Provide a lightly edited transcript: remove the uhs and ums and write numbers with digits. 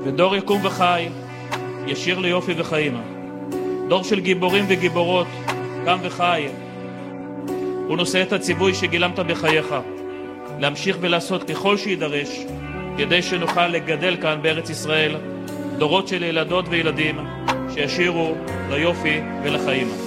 ודור יקום וחי, ישיר ליופי וחיים. דור של גיבורים וגיבורות, קם וחי. הוא נושא את הציווי שגילמת בחייך, להמשיך ולעשות ככל שידרש, כדי שנוכל לגדל כאן בארץ ישראל דורות של ילדות וילדים שישירו ליופי ולחיים.